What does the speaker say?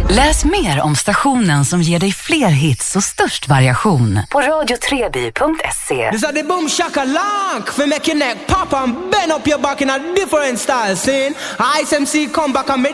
Läs mer om stationen som ger dig fler hits och störst variation på radiotreby.se. This is the boom shakalak for make your neck pop and bend up your back in a different style, scene. Ice MC come back and make